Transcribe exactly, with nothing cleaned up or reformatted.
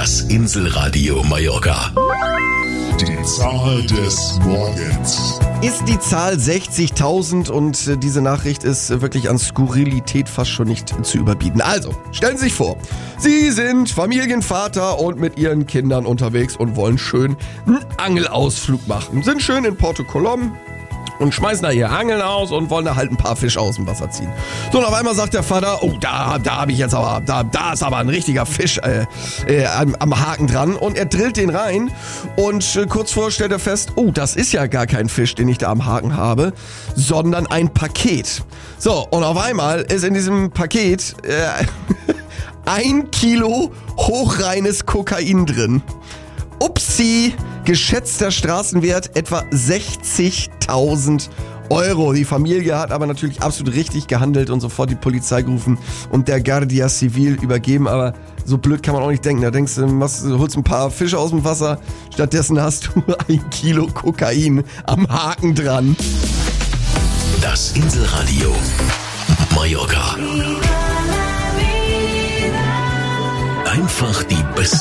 Das Inselradio Mallorca. Die Zahl des Morgens. Ist die Zahl sechzigtausend und äh, diese Nachricht ist äh, wirklich an Skurrilität fast schon nicht zu überbieten. Also, stellen Sie sich vor, Sie sind Familienvater und mit Ihren Kindern unterwegs und wollen schön einen Angelausflug machen. Sind schön in Porto Colom und schmeißen da ihr Angeln aus und wollen da halt ein paar Fische aus dem Wasser ziehen. So, und auf einmal sagt der Vater, oh, da, da habe ich jetzt aber, da, da ist aber ein richtiger Fisch äh, äh, am, am Haken dran. Und er drillt den rein und äh, kurz vorher stellt er fest, oh, das ist ja gar kein Fisch, den ich da am Haken habe, sondern ein Paket. So, und auf einmal ist in diesem Paket äh, ein Kilo hochreines Kokain drin. Upsi, geschätzter Straßenwert etwa sechzigtausend Euro. Die Familie hat aber natürlich absolut richtig gehandelt und sofort die Polizei gerufen und der Guardia Civil übergeben. Aber so blöd kann man auch nicht denken. Da denkst du, machst, holst ein paar Fische aus dem Wasser, stattdessen hast du ein Kilo Kokain am Haken dran. Das Inselradio Mallorca.